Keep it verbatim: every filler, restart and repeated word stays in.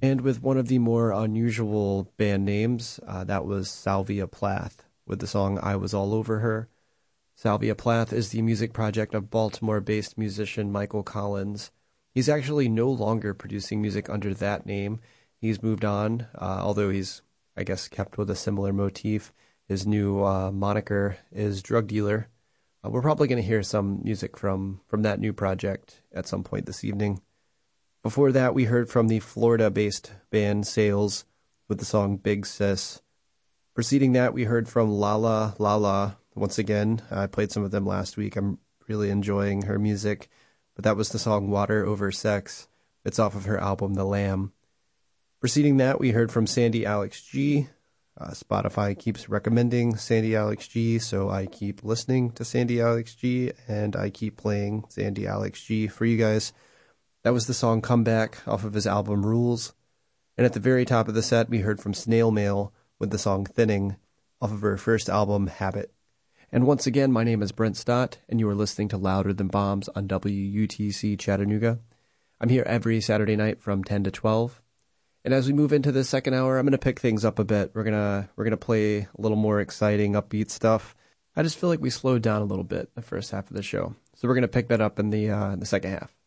And with one of the more unusual band names, uh, that was Salvia Plath with the song I Was All Over Her. Salvia Plath is the music project of Baltimore-based musician Michael Collins. He's actually no longer producing music under that name. He's moved on, uh, although he's, I guess, kept with a similar motif. His new uh, moniker is Drug Dealer. Uh, we're probably going to hear some music from, from that new project at some point this evening. Before that, we heard from the Florida-based band Sales with the song Big Sis. Preceding that, we heard from Lala Lala. Once again, I played some of them last week. I'm really enjoying her music. But that was the song Water Over Sex. It's off of her album The Lamb. Preceding that, we heard from Sandy Alex G. Uh, Spotify keeps recommending Sandy Alex G, so I keep listening to Sandy Alex G, and I keep playing Sandy Alex G for you guys. That was the song Comeback off of his album Rules. And at the very top of the set, we heard from Snail Mail with the song Thinning off of her first album, Habit. And once again, my name is Brent Stott, and you are listening to Louder Than Bombs on W U T C Chattanooga. I'm here every Saturday night from ten to twelve. And as we move into the second hour, I'm going to pick things up a bit. We're going to we're going to play a little more exciting, upbeat stuff. I just feel like we slowed down a little bit the first half of the show. So we're going to pick that up in the uh, in the second half.